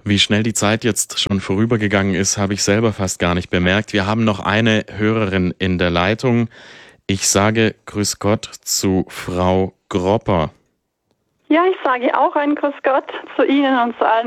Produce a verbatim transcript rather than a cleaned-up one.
Wie schnell die Zeit jetzt schon vorübergegangen ist, habe ich selber fast gar nicht bemerkt. Wir haben noch eine Hörerin in der Leitung. Ich sage Grüß Gott zu Frau Gropper. Ja, ich sage auch ein Grüß Gott zu Ihnen und zu allen